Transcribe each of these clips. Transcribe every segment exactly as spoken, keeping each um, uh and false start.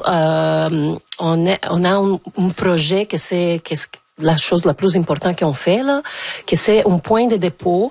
euh, on, est, on a un, un projet que c'est... Que la chose la plus importante qu'on fait là, que c'est un point de dépôt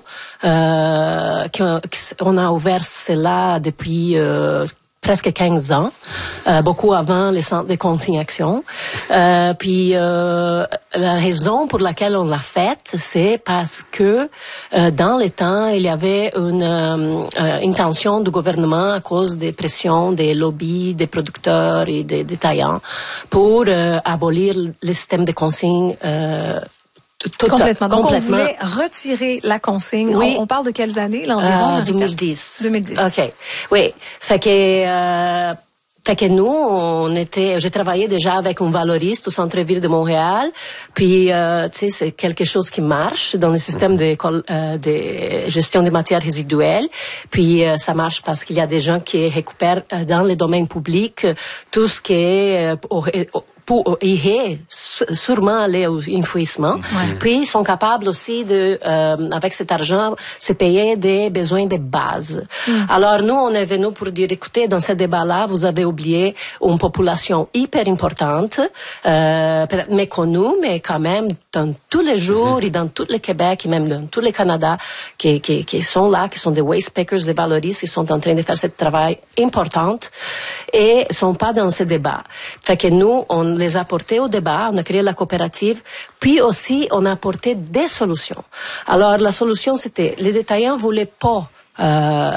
euh, qu'on a ouvert cela depuis euh, presque quinze ans, euh, beaucoup avant les centres de consignation. Euh, puis euh, la raison pour laquelle on l'a faite, c'est parce que euh, dans les temps, il y avait une euh, intention du gouvernement à cause des pressions des lobbies, des producteurs et des détaillants pour euh, abolir le système de consigne. Euh, Tout complètement. Donc, complètement. on voulait retirer la consigne. Oui. On, on parle de quelles années, là, environ? Euh, deux mille dix. deux mille dix. OK. Oui. Fait que, euh, fait que nous, on était, j'ai travaillé déjà avec un valoriste au centre-ville de Montréal. Puis, euh, tu sais, c'est quelque chose qui marche dans le système de, euh, de gestion des matières résiduelles. Puis, euh, ça marche parce qu'il y a des gens qui récupèrent euh, dans le domaine public tout ce qui est euh, au, au, pour irait sûrement aller au enfouissement. Ouais. Puis ils sont capables aussi de, euh, avec cet argent, se payer des besoins de base. Mm. Alors nous, on est venu pour dire, écoutez, dans ce débat-là, vous avez oublié une population hyper importante, euh, peut-être méconnue, mais quand même dans tous les jours mm-hmm. et dans tout le Québec et même dans tout le Canada, qui, qui, qui sont là, qui sont des waste pickers, des valoristes, qui sont en train de faire ce travail important et sont pas dans ce débat. Fait que nous, on les a apportés au débat, on a créé la coopérative, puis aussi on a apporté des solutions. Alors la solution c'était, les détaillants voulaient pas, euh,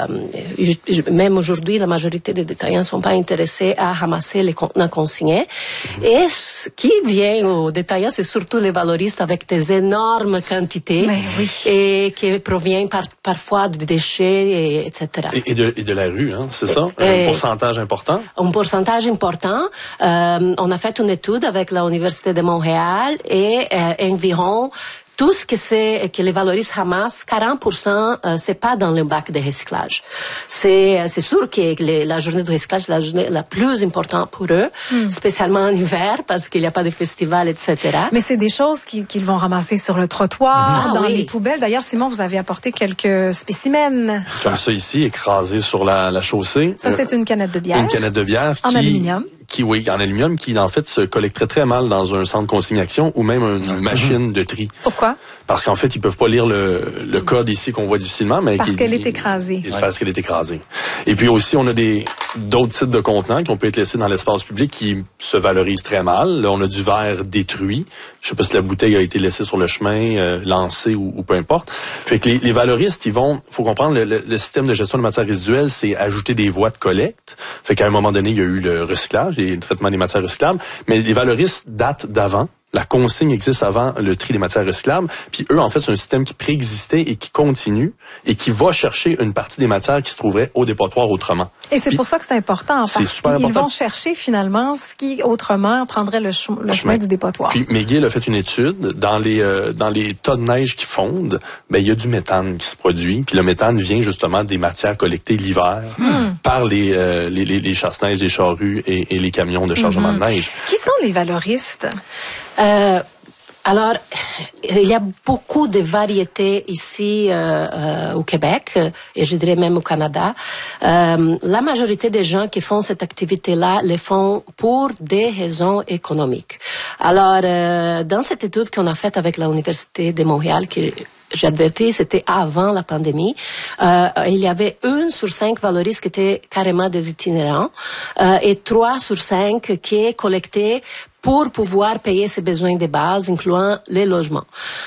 même aujourd'hui la majorité des détaillants sont pas intéressés à ramasser les contenants consignés. Mmh. Et ce qui vient aux détaillants, c'est surtout les valoristes avec des énormes quantités oui. et qui proviennent par, parfois de déchets, et, etc. Et, et, de, et de la rue, hein, c'est ça? Et, un pourcentage important? Un pourcentage important. Euh, on a fait une étude avec l'Université de Montréal et euh, environ tout ce que c'est que les valoristes ramassent, quarante pour cent euh, c'est pas dans le bac de recyclage. C'est c'est sûr que les, la journée de recyclage c'est la journée la plus importante pour eux, mm. spécialement en hiver parce qu'il n'y a pas de festival, et cetera. Mais c'est des choses qu'ils, qu'ils vont ramasser sur le trottoir, ah, dans oui. les poubelles. D'ailleurs, Simon, vous avez apporté quelques spécimens. Comme ça ici, écrasé sur la, la chaussée. Ça, c'est une canette de bière. Une canette de bière en qui, aluminium. Qui, oui, en aluminium, qui en fait se collecterait très mal dans un centre consignation ou même une mm-hmm. machine de tri. Pourquoi? Parce qu'en fait, ils peuvent pas lire le, le code ici qu'on voit difficilement, mais parce qui, qu'elle est écrasée. Et, parce qu'elle est écrasée. Et puis aussi, on a des d'autres types de contenants qui ont pu être laissés dans l'espace public qui se valorisent très mal. Là, on a du verre détruit. Je sais pas si la bouteille a été laissée sur le chemin, euh, lancée ou, ou peu importe. Fait que les, les valoristes, ils vont, faut comprendre, le, le, le système de gestion de matières résiduelles, c'est ajouter des voies de collecte. Fait qu'à un moment donné, il y a eu le recyclage et le traitement des matières recyclables, mais les valoristes datent d'avant. La consigne existe avant le tri des matières recyclables. Puis eux, en fait, c'est un système qui préexistait et qui continue et qui va chercher une partie des matières qui se trouveraient au dépotoir autrement. Et c'est Puis, pour ça que c'est important. C'est super important. Ils vont chercher finalement ce qui autrement prendrait le, ch- le chemin. chemin du dépotoir. Puis McGill a fait une étude dans les euh, dans les tas de neige qui fondent, ben il y a du méthane qui se produit. Puis le méthane vient justement des matières collectées l'hiver hmm. par les, euh, les les les chasse-neige, les charrues et, et les camions de chargement mm-hmm. de neige. Qui sont les valoristes? Euh, alors, il y a beaucoup de variétés ici euh, euh, au Québec et je dirais même au Canada. Euh, la majorité des gens qui font cette activité-là le font pour des raisons économiques. Alors, euh, dans cette étude qu'on a faite avec l'Université de Montréal, qui j'ai averti, c'était avant la pandémie. Euh, il y avait une sur cinq valoristes qui étaient carrément des itinérants euh, et trois sur cinq qui collectaient pour pouvoir payer ses besoins de base, incluant les logements.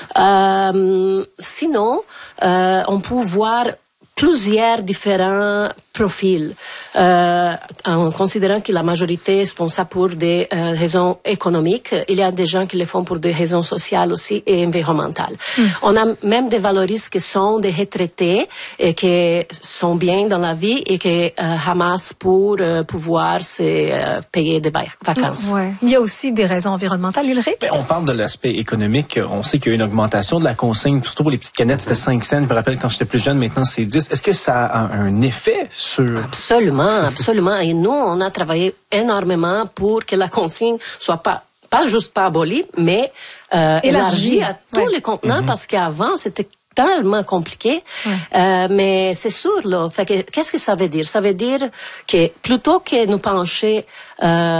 Euh, sinon, euh, on peut voir plusieurs différents profils, euh, en considérant que la majorité font ça pour des euh, raisons économiques. Il y a des gens qui le font pour des raisons sociales aussi et environnementales. Mm. On a même des valoristes qui sont des retraités et qui sont bien dans la vie et qui euh, ramassent pour euh, pouvoir se euh, payer des vacances. Mm, ouais. Il y a aussi des raisons environnementales, Ulrich? Ben, on parle de l'aspect économique. On sait qu'il y a une augmentation de la consigne, surtout pour les petites canettes, c'était cinq cents. Je me rappelle quand j'étais plus jeune, maintenant c'est dix. Est-ce que ça a un effet sur... Absolument, absolument. Et nous, on a travaillé énormément pour que la consigne soit pas, pas juste pas abolie, mais euh, élargie à tous ouais. les contenants, mm-hmm. parce qu'avant, c'était tellement compliqué. Ouais. Euh, mais c'est sûr, là. Fait que, qu'est-ce que ça veut dire? Ça veut dire que plutôt que nous pencher... Euh,